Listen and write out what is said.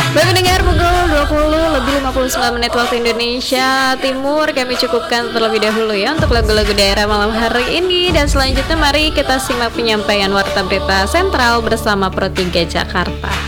Baik pendengar, pukul 20 lebih 59 menit waktu Indonesia Timur, kami cukupkan terlebih dahulu ya untuk lagu-lagu daerah malam hari ini. Dan selanjutnya mari kita simak penyampaian Warta Berita Sentral bersama Pro 3 Jakarta.